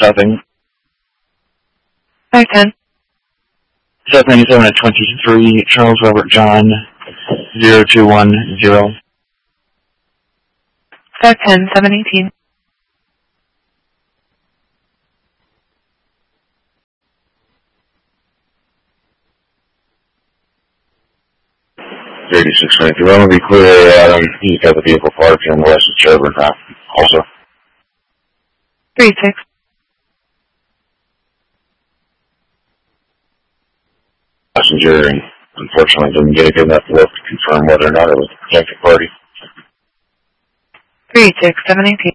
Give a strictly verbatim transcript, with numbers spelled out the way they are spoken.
Nothing. five ten. South ninety-seven at twenty-three, Charles Robert John, zero two one zero. five ten, seven eighteen. thirty-six ninety-three. I want to be clear, Adam. He's got the vehicle parked in west of Sherburne now. Also. three six. Passenger, and unfortunately didn't get a good enough look to confirm whether or not it was a protected party. three six, seven eighteen.